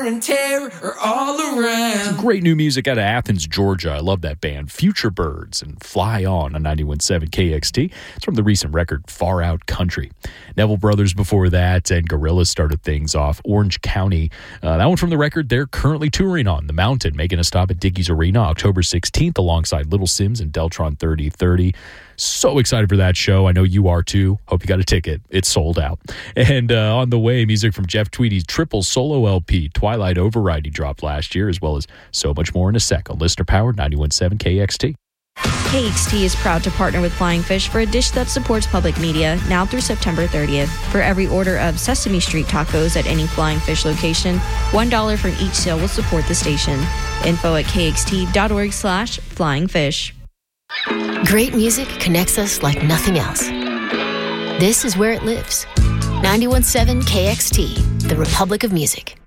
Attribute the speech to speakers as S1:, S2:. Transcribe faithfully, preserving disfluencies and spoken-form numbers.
S1: and terror are all around.
S2: Great new music out of Athens, Georgia. I love that band. Future Birds and Fly On on ninety-one point seven K X T. It's from the recent record Far Out Country. Neville Brothers before that, and Gorillaz started things off. Orange County. Uh, that one from the record they're currently touring on, The Mountain, making a stop at Dickies Arena October sixteenth alongside Little Sims and Deltron thirty thirty. So excited for that show. I know you are too. Hope you got a ticket. It's sold out. And uh, on the way, music from Jeff Tweedy's triple solo L P, Twilight Override, he dropped last year, as well as so much more in a sec on Listener Powered ninety-one point seven K X T.
S3: K X T is proud to partner with Flying Fish for a dish that supports public media now through September thirtieth. For every order of Sesame Street tacos at any Flying Fish location, one dollar from each sale will support the station. Info at kxt.org slash flying fish.
S4: Great music connects us like nothing else. This is where it lives. ninety-one point seven K X T, the Republic of Music.